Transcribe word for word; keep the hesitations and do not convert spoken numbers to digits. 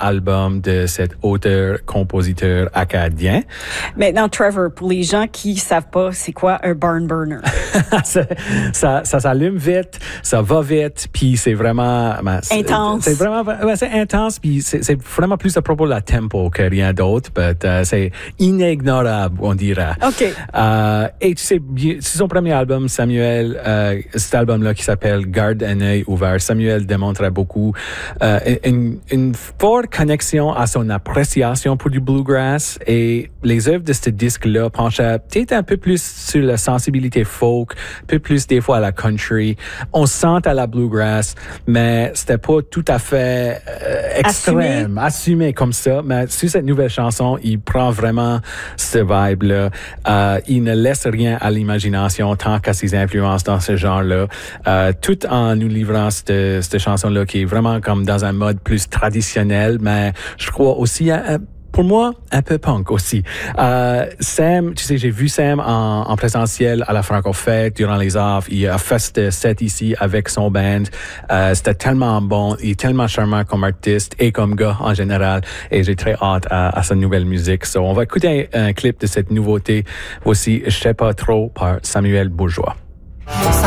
album de cet auteur-compositeur acadien. Maintenant, Trevor, pour les gens qui savent pas, c'est quoi un barn burner? ça, ça, ça s'allume vite, ça va vite, puis c'est vraiment... Ben, c'est, intense. C'est vraiment... Ben, c'est intense, puis c'est, c'est vraiment plus à propos de la tempo que rien d'autre, mais uh, c'est inignorable, on dira. OK. Uh, et tu sais, c'est son premier album, Samuel, uh, cet album-là qui s'appelle Garde un œil ouvert. Samuel démontrait beaucoup uh, une, une forte connexion à son appréciation pour du bluegrass, et les œuvres de ce disque-là penchaient peut-être un peu plus sur la sensibilité folk, un peu plus des fois à la country. On sent à la bluegrass, mais c'était pas tout à fait euh, extrême, assumé. assumé comme ça. Mais sur cette nouvelle chanson, il prend vraiment ce vibe-là. Euh, il ne laisse rien à l'imagination tant qu'à ses influences dans ce genre-là, euh, tout en nous livrant cette, cette chanson-là qui est vraiment comme dans un mode plus traditionnel, mais je crois aussi à, à pour moi, un peu punk aussi. Euh, Sam, tu sais, j'ai vu Sam en, en présentiel à la Franco-Fête durant les offres. Il a fait ce set ici avec son band. Euh, c'était tellement bon. Il est tellement charmant comme artiste et comme gars en général. Et j'ai très hâte à, à sa nouvelle musique. So, on va écouter un, un clip de cette nouveauté. Voici Je sais pas trop par Samuel Bourgeois.